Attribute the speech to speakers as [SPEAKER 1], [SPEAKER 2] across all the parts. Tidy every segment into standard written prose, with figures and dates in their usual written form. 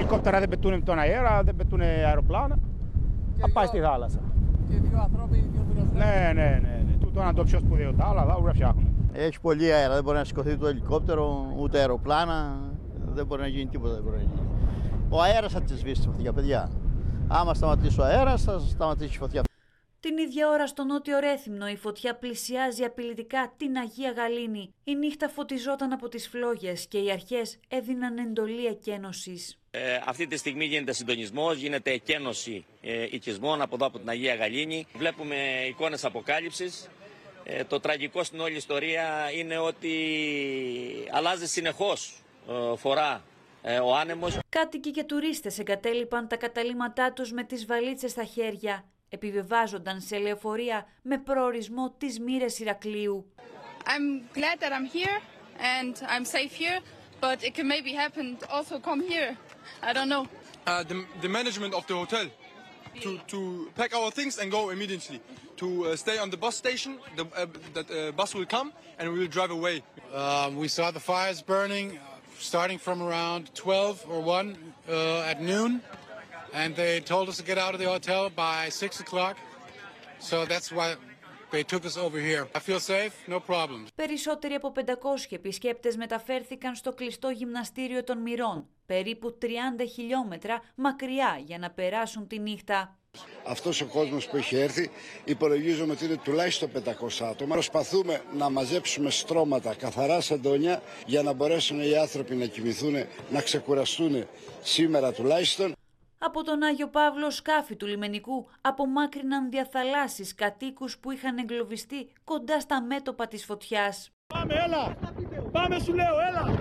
[SPEAKER 1] ελικόπτερα δεν πετούν τον αέρα, δεν πετούν αεροπλάνα. Θα πάει στη θάλασσα.
[SPEAKER 2] Και δύο ανθρώποι, δύο πυροσβέστες.
[SPEAKER 1] Ναι. Τούτο είναι το πιο σπουδαίο. Τα άλλα δεν φτιάχνουν.
[SPEAKER 3] Έχει πολύ αέρα, δεν μπορεί να σηκωθεί το ελικόπτερο, ούτε αεροπλάνα. Δεν μπορεί να γίνει τίποτα. Δεν μπορεί να γίνει. Ο αέρας θα τη σβήσει τη φωτιά, παιδιά. Άμα σταματήσει ο αέρας, θα σταματήσει η φωτιά.
[SPEAKER 4] Την ίδια ώρα στο Νότιο Ρέθυμνο η φωτιά πλησιάζει απειλητικά την Αγία Γαλήνη. Η νύχτα φωτιζόταν από τις φλόγες και οι αρχές έδιναν εντολή εκένωσης.
[SPEAKER 5] Αυτή τη στιγμή γίνεται συντονισμός, γίνεται εκένωση οικισμών από εδώ από την Αγία Γαλήνη. Βλέπουμε εικόνες αποκάλυψης. Το τραγικό στην όλη ιστορία είναι ότι αλλάζει συνεχώς φορά ο άνεμος.
[SPEAKER 4] Κάτοικοι και τουρίστες εγκατέλειπαν τα καταλύματά τους με τις βαλίτσες στα χέρια. Επιβεβάζονταν σε λεωφορεία με προορισμό τις Μοίρες Ηρακλείου.
[SPEAKER 6] I'm glad that I'm here and I'm safe here, but it can maybe happen also come here. I don't know.
[SPEAKER 7] The management of the hotel to pack our things and go immediately. To stay on the bus station, that bus will come and we will drive away.
[SPEAKER 2] We saw the fires burning starting from around 12 or 1 at noon. And they told us to get out of the hotel by 6 o'clock. So that's why they took us over here. I feel safe, no problems.
[SPEAKER 4] Περισσότεροι από 500 επισκέπτες μεταφέρθηκαν στο κλειστό γυμναστήριο των Μυρών, περίπου 30 χιλιόμετρα μακριά για να περάσουν τη νύχτα.
[SPEAKER 8] Αυτός ο κόσμος που έχει έρθει υπολογίζουμε ότι είναι τουλάχιστον 500 άτομα. Προσπαθούμε να μαζέψουμε στρώματα, καθαρά σεντόνια, για να μπορέσουν οι άνθρωποι να κοιμηθούν, να ξεκουραστούν σήμερα τουλάχιστον.
[SPEAKER 4] Από τον Άγιο Παύλο σκάφη του λιμενικού απομάκρυναν διαθαλάσσεις κατοίκους που είχαν εγκλωβιστεί κοντά στα μέτωπα της φωτιάς.
[SPEAKER 1] Πάμε σου λέω, έλα!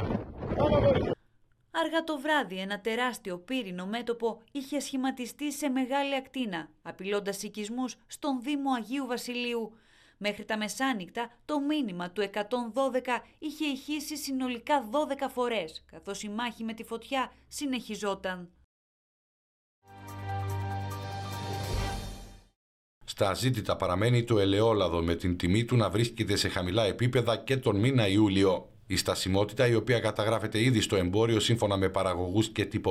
[SPEAKER 4] Αργά το βράδυ ένα τεράστιο πύρινο μέτωπο είχε σχηματιστεί σε μεγάλη ακτίνα, απειλώντας οικισμούς στον Δήμο Αγίου Βασιλείου. Μέχρι τα μεσάνυχτα το μήνυμα του 112 είχε ηχήσει συνολικά 12 φορές, καθώς η μάχη με τη φωτιά συνεχιζόταν.
[SPEAKER 9] Στα αζήτητα παραμένει το ελαιόλαδο, με την τιμή του να βρίσκεται σε χαμηλά επίπεδα και τον μήνα Ιούλιο. Η στασιμότητα, η οποία καταγράφεται ήδη στο εμπόριο σύμφωνα με παραγωγούς και